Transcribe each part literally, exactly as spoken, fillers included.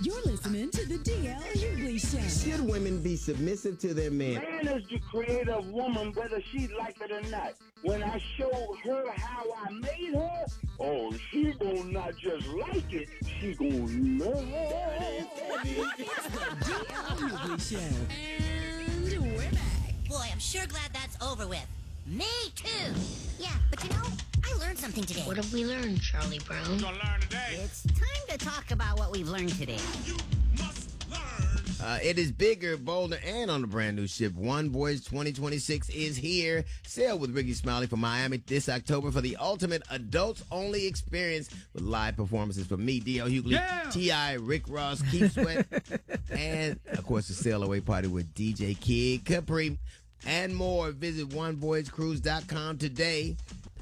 You're listening to the D L Hughley Show. Should women be submissive to their men? Man is the creator of woman, whether she like it or not. When I showed her how I made her, oh, she gonna not just like it, she gonna love it. It's the D L Hughley Show. And we're back. Boy, I'm sure glad that's over with. Me too. Yeah, but you know, I learned something today. What have we learned, Charlie Brown? Gonna learn today. It's time to talk about what we've learned today. You must learn. Uh, it is bigger, bolder, and on a brand new ship. One Voyage twenty twenty-six is here. Sail with Ricky Smiley from Miami this October for the ultimate adults-only experience with live performances from me, D L Hughley, Yeah. T I, Rick Ross, Keith Sweat, and, of course, the sail away party with D J Kid Capri, and more. Visit one voyage cruise dot com today.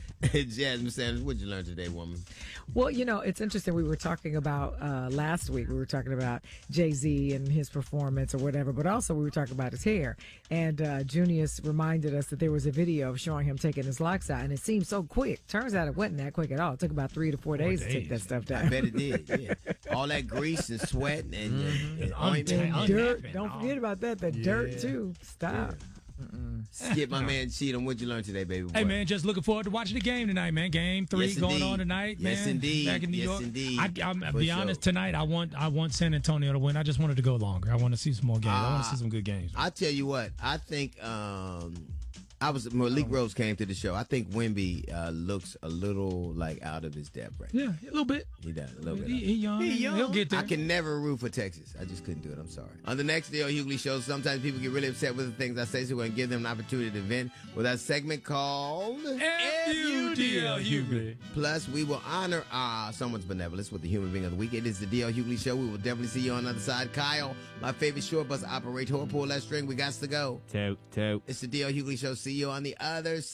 Jasmine Sanders, what'd you learn today, woman? Well, you know, it's interesting. We were talking about uh, last week, we were talking about Jay-Z and his performance or whatever, but also we were talking about his hair. And uh, Junius reminded us that there was a video of showing him taking his locks out, and it seemed so quick. Turns out it wasn't that quick at all. It took about three to four, Four days, days. to take that stuff down. I bet it did, yeah. All that grease and sweat and, Mm-hmm. and, and And ointment. untapped. And dirt. Unnapping. Don't Oh. forget about that. The dirt, Yeah. too. Stop. Skip, my man, Cheatham, what'd you learn today, baby boy? Hey, man, just looking forward to watching the game tonight, man. Game three Yes, going indeed. on tonight, man. Yes, indeed. Back in New Yes, York. indeed. I, I'm, I'll For be sure. honest, tonight I want I want San Antonio to win. I just wanted to go longer. I want to see some more games. I want to Uh, see some good games. I tell you what, I think um, I was Malik Rose came to the show. I think Wemby uh, looks a little like out of his depth right now. Yeah, a little bit. He does a little bit. He, he young. He young. He'll get there. I can never root for Texas. I just couldn't do it. I'm sorry. On the next D L Hughley show, sometimes people get really upset with the things I say, so we're going to give them an opportunity to vent with our segment called F U D L Hughley. Plus, we will honor uh, someone's benevolence with the human being of the week. It is the D L Hughley show. We will definitely see you on the other side. Kyle, my favorite short bus operator, pull that string. We got to go. Toot, toot. It's the D L Hughley show. See you on the other